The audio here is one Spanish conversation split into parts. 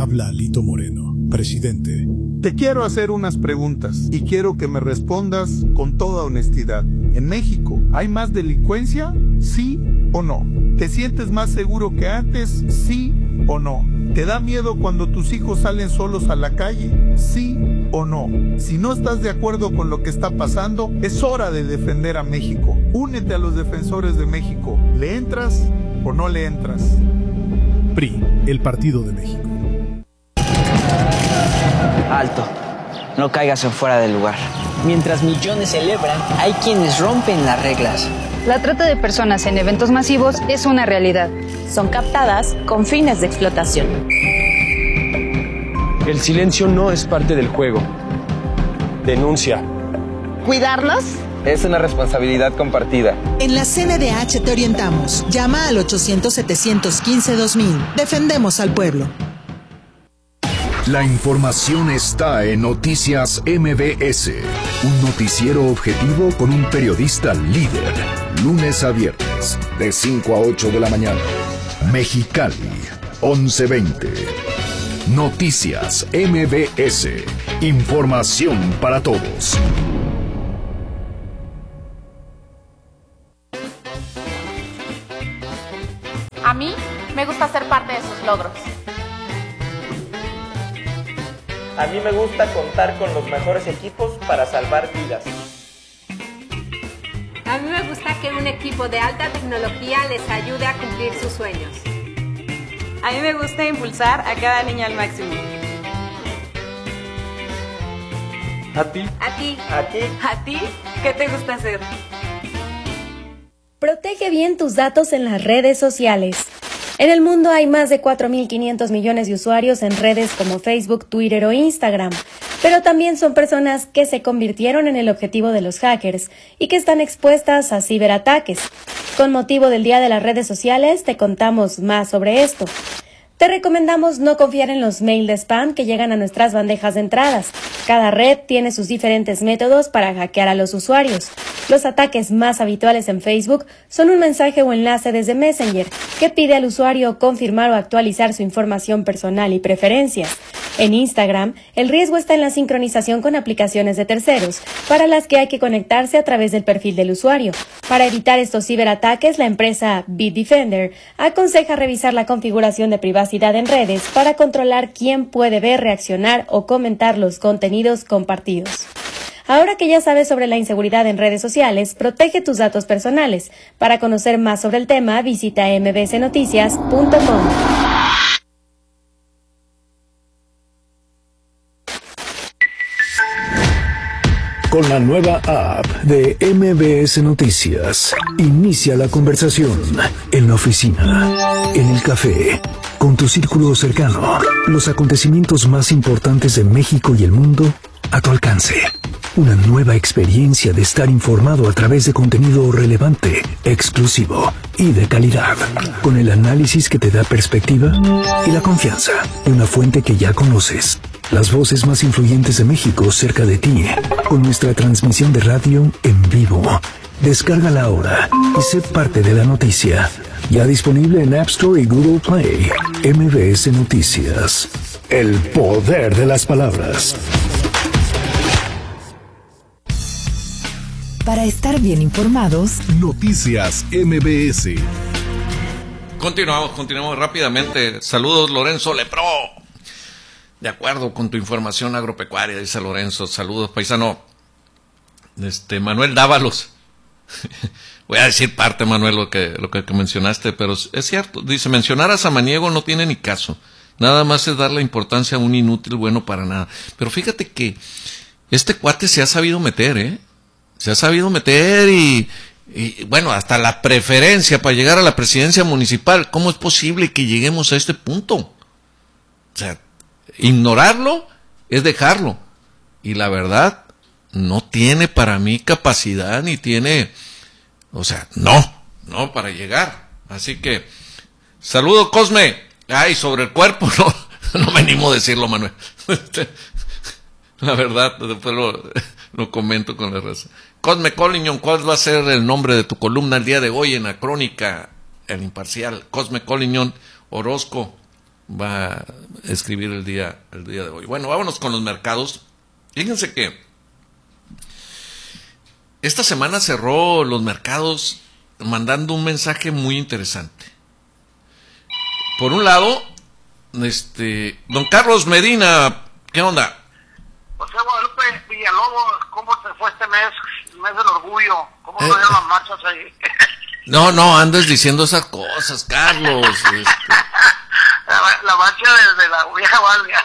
Habla Alito Moreno, presidente. Te quiero hacer unas preguntas y quiero que me respondas con toda honestidad. ¿En México hay más delincuencia? ¿Sí o no? ¿Te sientes más seguro que antes? ¿Sí o no? ¿Te da miedo cuando tus hijos salen solos a la calle? ¿Sí o no? Si no estás de acuerdo con lo que está pasando, es hora de defender a México. Únete a los defensores de México. ¿Le entras o no le entras? PRI, el Partido de México. Alto, no caigas en fuera del lugar. Mientras millones celebran, hay quienes rompen las reglas. La trata de personas en eventos masivos es una realidad. Son captadas con fines de explotación. El silencio no es parte del juego. Denuncia. ¿Cuidarlos? Es una responsabilidad compartida. En la CNDH te orientamos. Llama al 800-715-2000. Defendemos al pueblo. La información está en Noticias MBS, un noticiero objetivo con un periodista líder, lunes a viernes, de 5 a 8 de la mañana. Mexicali, 11:20. Noticias MBS, información para todos. A mí me gusta ser parte de sus logros. A mí me gusta contar con los mejores equipos para salvar vidas. A mí me gusta que un equipo de alta tecnología les ayude a cumplir sus sueños. A mí me gusta impulsar a cada niño al máximo. ¿A ti? ¿A ti? ¿A ti? ¿A ti? ¿Qué te gusta hacer? Protege bien tus datos en las redes sociales. En el mundo hay más de 4.500 millones de usuarios en redes como Facebook, Twitter o Instagram, pero también son personas que se convirtieron en el objetivo de los hackers y que están expuestas a ciberataques. Con motivo del Día de las Redes Sociales, te contamos más sobre esto. Te recomendamos no confiar en los mails de spam que llegan a nuestras bandejas de entradas. Cada red tiene sus diferentes métodos para hackear a los usuarios. Los ataques más habituales en Facebook son un mensaje o enlace desde Messenger que pide al usuario confirmar o actualizar su información personal y preferencias. En Instagram, el riesgo está en la sincronización con aplicaciones de terceros, para las que hay que conectarse a través del perfil del usuario. Para evitar estos ciberataques, la empresa Bitdefender aconseja revisar la configuración de privacidad en redes para controlar quién puede ver, reaccionar o comentar los contenidos compartidos. Ahora que ya sabes sobre la inseguridad en redes sociales, protege tus datos personales. Para conocer más sobre el tema, visita mbsnoticias.com. Con la nueva app de MBS Noticias, inicia la conversación en la oficina, en el café, con tu círculo cercano. Los acontecimientos más importantes de México y el mundo a tu alcance. Una nueva experiencia de estar informado a través de contenido relevante, exclusivo y de calidad, con el análisis que te da perspectiva y la confianza de una fuente que ya conoces. Las voces más influyentes de México cerca de ti, con nuestra transmisión de radio en vivo. Descárgala ahora y sé parte de la noticia. Ya disponible en App Store y Google Play. MBS Noticias. El poder de las palabras. Para estar bien informados, Noticias MBS. Continuamos rápidamente. Saludos, Lorenzo Lepro. De acuerdo con tu información agropecuaria, dice Lorenzo. Saludos, paisano. Manuel Dávalos. Voy a decir parte, Manuel, lo que mencionaste, pero es cierto. Dice, mencionar a Samaniego no tiene ni caso. Nada más es darle importancia a un inútil bueno para nada. Pero fíjate que este cuate se ha sabido meter, Se ha sabido meter y bueno, hasta la preferencia para llegar a la presidencia municipal. ¿Cómo es posible que lleguemos a este punto? O sea, ignorarlo es dejarlo. Y la verdad, no tiene para mí capacidad ni tiene, no para llegar. Así que, saludo, Cosme. Ay, sobre el cuerpo, no me animo a decirlo, Manuel. La verdad, después lo comento con la raza. Cosme Collignon, ¿cuál va a ser el nombre de tu columna el día de hoy en la crónica El Imparcial? Cosme Collignon, Orozco. va a escribir el día de hoy. Bueno, vámonos con los mercados. Fíjense que esta semana cerró los mercados mandando un mensaje muy interesante. Por un lado, don Carlos Medina, ¿qué onda? José Guadalupe Villalobos, ¿cómo se fue este mes? El mes del orgullo. ¿Cómo se dieron las marchas ahí? No andes diciendo esas cosas, Carlos. La marcha desde la vieja guardia.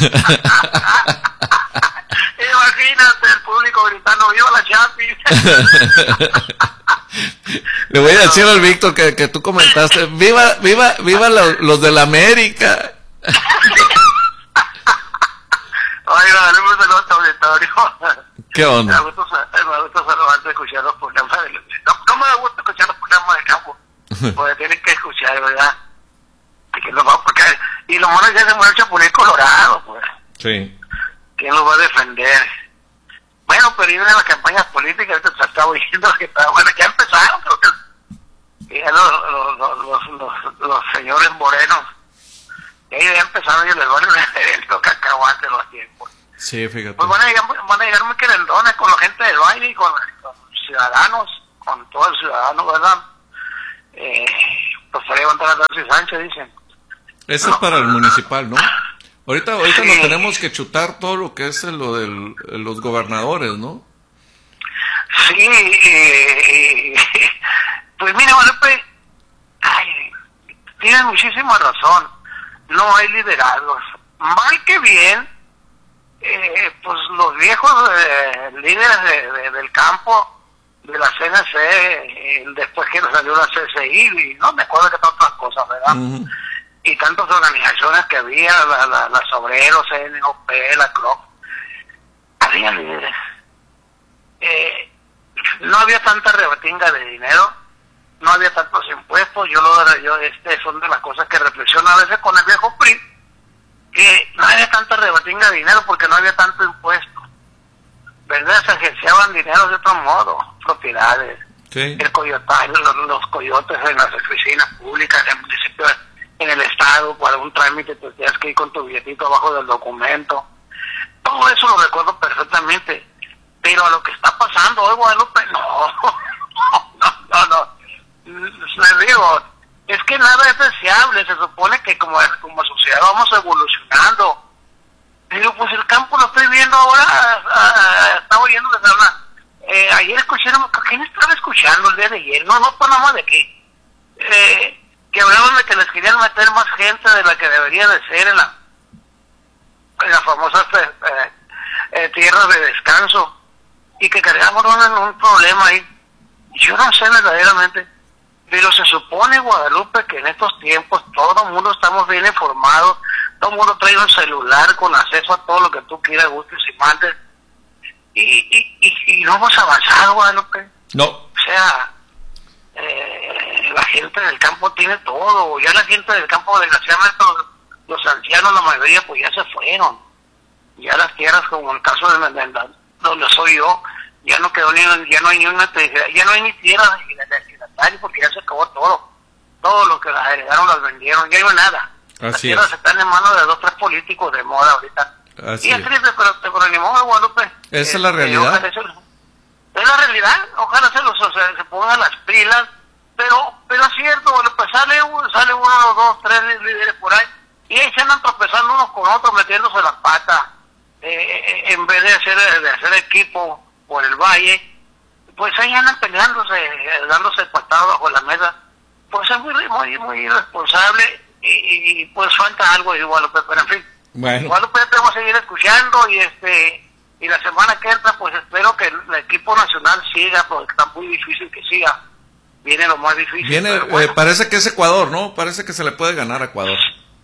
Imagínate el público gritando ¡viva la Chapis! Le voy a decir al Víctor que tú comentaste ¡viva los de la América! Oiga, no me saludo a tu auditorio. ¿Qué onda? Me gusta saludarte, escuchar los programas no me gusta escuchar los programas de campo, porque tienes que escuchar, ¿verdad? Y lo malo es que se muere el Chapulín Colorado, pues. Sí. ¿Quién los va a defender? Bueno, pero vienen las campañas políticas, ahorita se está oyendo que ya empezaron, creo que ya los señores morenos, y ahí ya empezaron y les van a hacer el cacahuate los tiempos. Sí, fíjate. Pues van a llegar muy querendones con la gente del baile y con los ciudadanos, con todo el ciudadano, ¿verdad? Pues se levantar a Darcy Sánchez, dicen. Eso es para el municipal, ¿no? Ahorita nos tenemos que chutar todo lo que es lo de los gobernadores, ¿no? Sí, pues mira, Guadalupe, tienes muchísima razón. No hay liderazgos. Mal que bien, pues los viejos líderes del campo, de la CNC, después que salió la CCI, y no me acuerdo que tantas cosas, ¿verdad? Uh-huh. Y tantas organizaciones que había, las Obreros, NOP, la CROP, había líderes. No había tanta rebatinga de dinero, no había tantos impuestos. Son de las cosas que reflexiono a veces con el viejo PRI, que no había tanta rebatinga de dinero porque no había tanto impuesto, ¿verdad? Se agenciaban dinero de otro modo, propiedades, sí. El coyotaje, los coyotes en las oficinas públicas, en municipios, en el estado, para un trámite te tienes que ir con tu billetito abajo del documento. Todo eso lo recuerdo perfectamente, pero a lo que está pasando hoy, Guadalupe, no. Les digo, es que nada es deseable. Se supone que como sociedad vamos evolucionando, pero pues el campo lo estoy viendo ahora. Estaba oyendo desde una ayer escucharon, ¿quién estaba escuchando el día de ayer? No nada de aquí, que hablaban de que les querían meter más gente de la que debería de ser en las famosas tierras de descanso, y que cargamos un problema ahí. Yo no sé verdaderamente, pero se supone, Guadalupe, que en estos tiempos todo el mundo estamos bien informados, todo el mundo trae un celular con acceso a todo lo que tú quieras, gustes y mandes, y no hemos avanzado, Guadalupe. No. O sea, la gente del campo tiene todo. Ya la gente del campo, desgraciadamente, los ancianos, la mayoría, pues ya se fueron. Ya las tierras, como el caso de donde soy yo, ya no quedó ya no hay ni una, ya no hay ni tierras de porque ya se acabó todo lo que las heredaron las vendieron, ya no hay nada. Las tierras están en manos de 2 o 3 políticos de moda ahorita. Y es triste, pero ni modo, Guadalupe. Esa es la realidad. Es la realidad. Ojalá se pongan las pilas, pero es cierto, Guadalupe, sale uno, 2, 3 líderes por ahí, y ahí se andan tropezando unos con otros, metiéndose las patas, en vez de hacer equipo por el valle. Pues ahí andan peleándose, dándose patadas bajo la mesa. Pues es muy irresponsable, y pues falta algo igual, pero en fin. Bueno. Igual pues te vamos a seguir escuchando, y la semana que entra pues espero que el equipo nacional siga, porque está muy difícil que siga. Viene lo más difícil. Viene, bueno. Parece que es Ecuador, ¿no? Parece que se le puede ganar a Ecuador.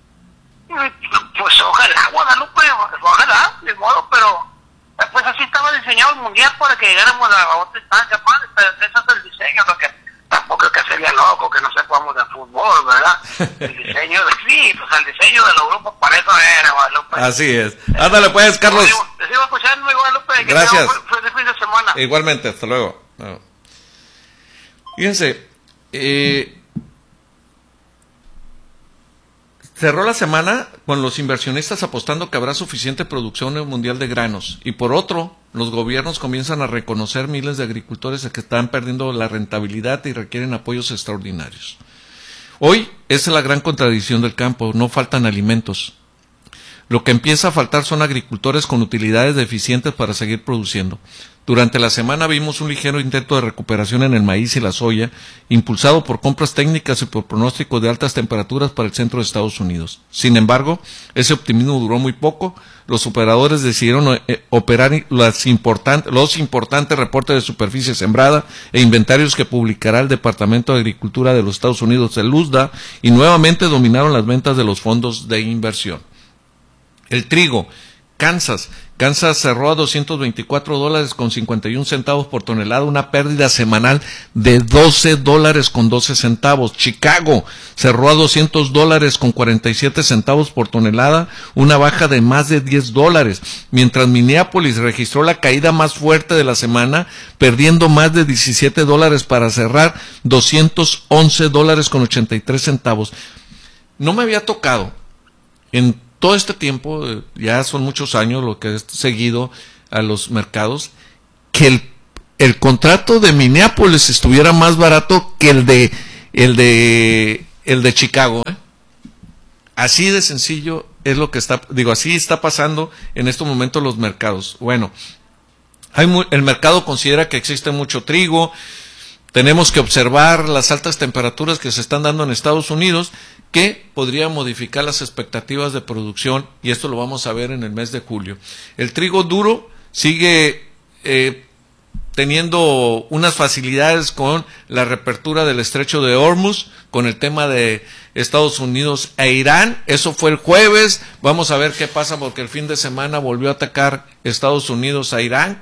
Pues ojalá, Guadalupe, ojalá, de modo, pero pues así estaba diseñado el mundial para que llegáramos a otra instancia, padre. Ese es el diseño, porque tampoco es que sería loco que no sepamos de fútbol, ¿verdad? El diseño el diseño de los grupos para eso era, Guadalupe. Así es. Ándale pues, Carlos. Te sigo escuchando, Guadalupe. Gracias. Feliz fin de semana. Igualmente, hasta luego. No. Fíjense, cerró la semana con los inversionistas apostando que habrá suficiente producción mundial de granos. Y por otro, los gobiernos comienzan a reconocer miles de agricultores que están perdiendo la rentabilidad y requieren apoyos extraordinarios. Hoy esa es la gran contradicción del campo, no faltan alimentos. Lo que empieza a faltar son agricultores con utilidades deficientes para seguir produciendo. Durante la semana vimos un ligero intento de recuperación en el maíz y la soya, impulsado por compras técnicas y por pronósticos de altas temperaturas para el centro de Estados Unidos. Sin embargo, ese optimismo duró muy poco. Los operadores decidieron operar los importantes reportes de superficie sembrada e inventarios que publicará el Departamento de Agricultura de los Estados Unidos, el USDA, y nuevamente dominaron las ventas de los fondos de inversión. El trigo, Kansas cerró a $224.51 por tonelada, una pérdida semanal de $12.12. Chicago cerró a $200.47 por tonelada, una baja de más de $10, mientras Minneapolis registró la caída más fuerte de la semana, perdiendo más de $17 para cerrar $211.83. No me había tocado en todo este tiempo, ya son muchos años lo que he seguido a los mercados, que el contrato de Minneapolis estuviera más barato que el de Chicago. Así de sencillo es lo que así está pasando en estos momentos los mercados. Bueno, el mercado considera que existe mucho trigo. Tenemos que observar las altas temperaturas que se están dando en Estados Unidos, que podría modificar las expectativas de producción, y esto lo vamos a ver en el mes de julio. El trigo duro sigue teniendo unas facilidades con la reapertura del estrecho de Hormuz, con el tema de Estados Unidos e Irán. Eso fue el jueves. Vamos a ver qué pasa, porque el fin de semana volvió a atacar Estados Unidos a Irán.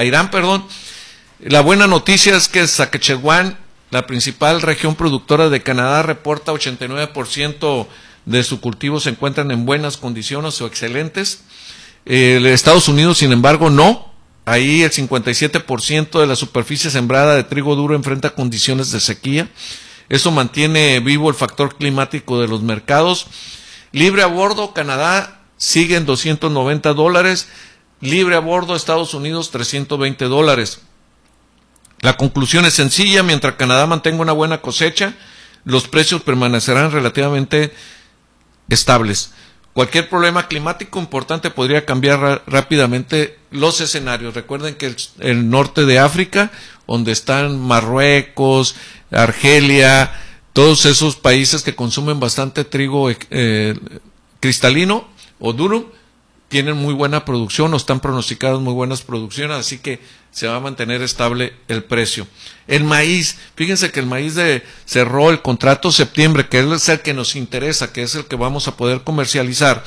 La buena noticia es que Saskatchewan, la principal región productora de Canadá, reporta 89% de su cultivo se encuentran en buenas condiciones o excelentes. Estados Unidos, sin embargo, no. Ahí el 57% de la superficie sembrada de trigo duro enfrenta condiciones de sequía. Eso mantiene vivo el factor climático de los mercados. Libre a bordo, Canadá sigue en $290. Libre a bordo, Estados Unidos, $320. La conclusión es sencilla: mientras Canadá mantenga una buena cosecha, los precios permanecerán relativamente estables. Cualquier problema climático importante podría cambiar rápidamente los escenarios. Recuerden que el norte de África, donde están Marruecos, Argelia, todos esos países que consumen bastante trigo cristalino o duro, tienen muy buena producción o están pronosticadas muy buenas producciones, así que se va a mantener estable el precio. El maíz, fíjense que el maíz cerró el contrato septiembre, que es el que nos interesa, que es el que vamos a poder comercializar,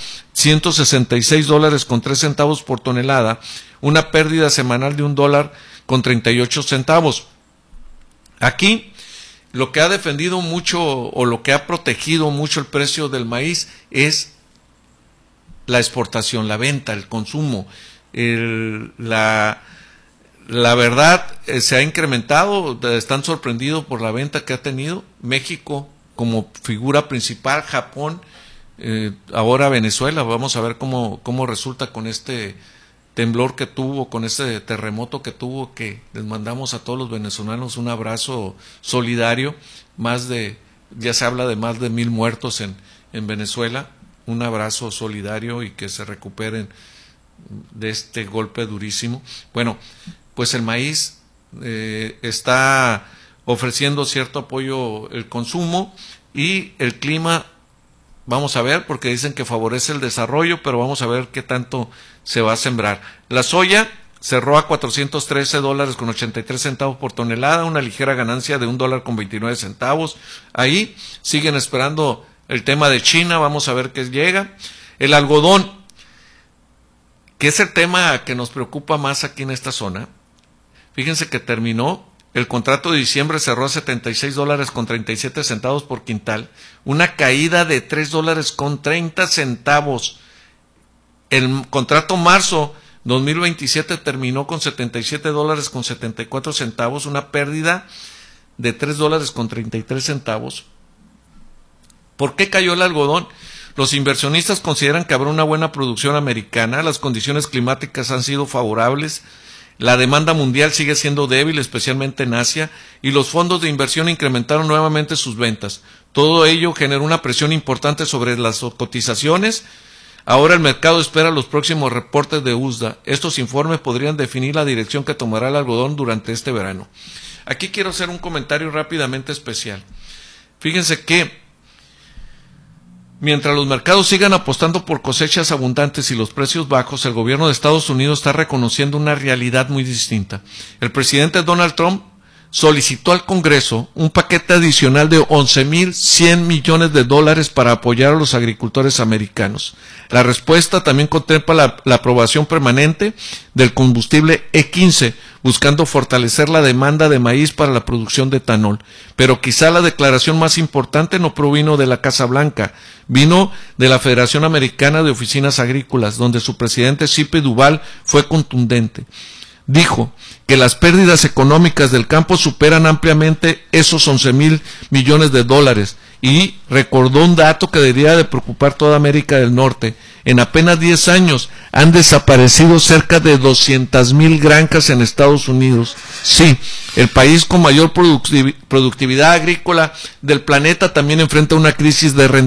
$166.03 por tonelada, una pérdida semanal de $1.38. Aquí lo que ha defendido mucho o lo que ha protegido mucho el precio del maíz es la exportación, la venta, el consumo. La verdad se ha incrementado, están sorprendidos por la venta que ha tenido México como figura principal, Japón, ahora Venezuela. Vamos a ver cómo resulta con este temblor que tuvo, con este terremoto que tuvo, que les mandamos a todos los venezolanos un abrazo solidario. Ya se habla de más de 1,000 muertos en Venezuela. Un abrazo solidario y que se recuperen de este golpe durísimo. Bueno, pues el maíz está ofreciendo cierto apoyo el consumo, y el clima, vamos a ver, porque dicen que favorece el desarrollo, pero vamos a ver qué tanto se va a sembrar. La soya cerró a $413.83 por tonelada, una ligera ganancia de $1.29. Ahí siguen esperando el tema de China, vamos a ver qué llega. El algodón, que es el tema que nos preocupa más aquí en esta zona. Fíjense que terminó, el contrato de diciembre cerró a $76.37 por quintal, una caída de $3.30. El contrato marzo 2027 terminó con $77.74, una pérdida de $3.33. ¿Por qué cayó el algodón? Los inversionistas consideran que habrá una buena producción americana, las condiciones climáticas han sido favorables, la demanda mundial sigue siendo débil, especialmente en Asia, y los fondos de inversión incrementaron nuevamente sus ventas. Todo ello generó una presión importante sobre las cotizaciones. Ahora el mercado espera los próximos reportes de USDA. Estos informes podrían definir la dirección que tomará el algodón durante este verano. Aquí quiero hacer un comentario rápidamente especial. Fíjense que mientras los mercados sigan apostando por cosechas abundantes y los precios bajos, el gobierno de Estados Unidos está reconociendo una realidad muy distinta. El presidente Donald Trump solicitó al Congreso un paquete adicional de $11,100 millones para apoyar a los agricultores americanos. La respuesta también contempla la aprobación permanente del combustible E15, buscando fortalecer la demanda de maíz para la producción de etanol. Pero quizá la declaración más importante no provino de la Casa Blanca, vino de la Federación Americana de Oficinas Agrícolas, donde su presidente Zipi Duval fue contundente. Dijo que las pérdidas económicas del campo superan ampliamente esos $11,000 millones y recordó un dato que debería de preocupar toda América del Norte. En apenas 10 años han desaparecido cerca de 200,000 granjas en Estados Unidos. Sí, el país con mayor productividad agrícola del planeta también enfrenta una crisis de rentabilidad